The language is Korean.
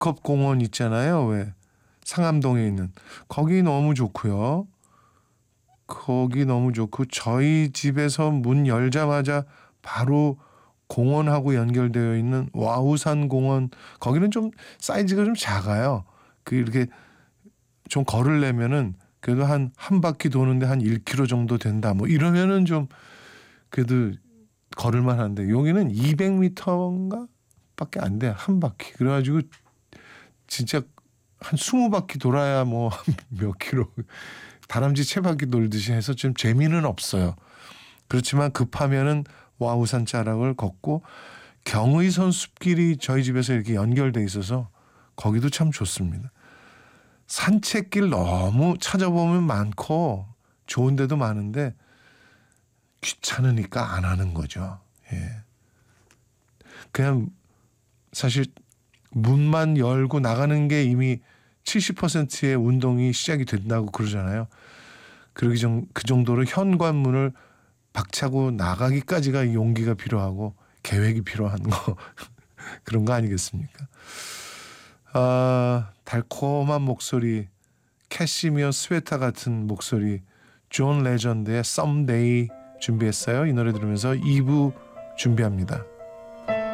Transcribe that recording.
북컵 공원 있잖아요. 왜 상암동에 있는 거기 너무 좋고요. 거기 너무 좋고 저희 집에서 문 열자마자 바로 공원하고 연결되어 있는 와우산 공원 거기는 좀 사이즈가 좀 작아요. 그 이렇게 좀 걸으려면은 그래도 한 바퀴 도는데 한 1km 정도 된다. 뭐 이러면은 좀 그래도 걸을만 한데 여기는 200m인가 밖에 안 돼. 한 바퀴. 그래가지고 진짜 한 20바퀴 돌아야 뭐 몇 킬로 다람쥐 채바퀴 돌듯이 해서 좀 재미는 없어요. 그렇지만 급하면은 와우산 자락을 걷고 경의선 숲길이 저희 집에서 이렇게 연결돼 있어서 거기도 참 좋습니다. 산책길 너무 찾아보면 많고 좋은 데도 많은데 귀찮으니까 안 하는 거죠. 예. 그냥 사실 문만 열고 나가는 게 이미 70%의 운동이 시작이 된다고 그러잖아요. 그 정도로 현관문을 박차고 나가기까지가 용기가 필요하고 계획이 필요한 거 그런 거 아니겠습니까? 달콤한 목소리, 캐시미어 스웨터 같은 목소리, 존 레전드의 Someday 준비했어요. 이 노래 들으면서 2부 준비합니다.